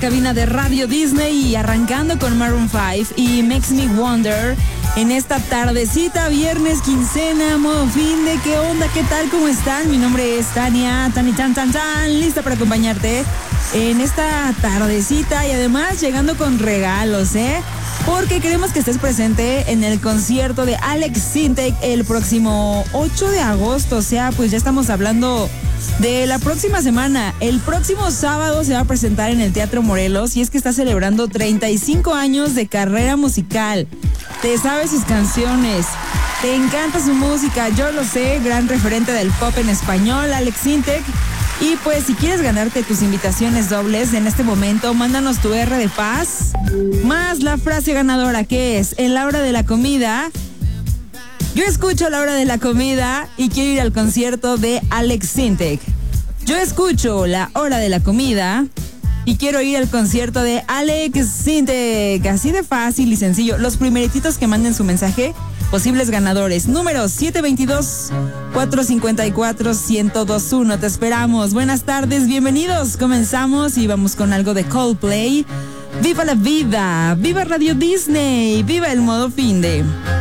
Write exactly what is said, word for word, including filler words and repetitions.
Cabina de Radio Disney y arrancando con Maroon cinco y Makes Me Wonder en esta tardecita, viernes, quincena, modo fin de ¿qué onda? ¿Qué tal? ¿Cómo están? Mi nombre es Tania, Tani Tan Tan Tan, lista para acompañarte en esta tardecita y además llegando con regalos, ¿eh? Porque queremos que estés presente en el concierto de Alex Sintek el próximo ocho de agosto, o sea, pues ya estamos hablando de la próxima semana. El próximo sábado se va a presentar en el Teatro Morelos y es que está celebrando treinta y cinco años de carrera musical. Te sabes sus canciones, te encanta su música, yo lo sé, gran referente del pop en español, Alex Sintek. Y pues si quieres ganarte tus invitaciones dobles en este momento, mándanos tu R de paz, más la frase ganadora que es, en la hora de la comida, yo escucho la hora de la comida y quiero ir al concierto de Alex Sintek. Yo escucho la hora de la comida y quiero ir al concierto de Alex Sintek. Así de fácil y sencillo. Los primeritos que manden su mensaje, posibles ganadores. Número siete dos dos, cuatro cinco cuatro, uno cero dos uno. Te esperamos. Buenas tardes, bienvenidos. Comenzamos y vamos con algo de Coldplay. ¡Viva la vida! ¡Viva Radio Disney! ¡Viva el modo finde!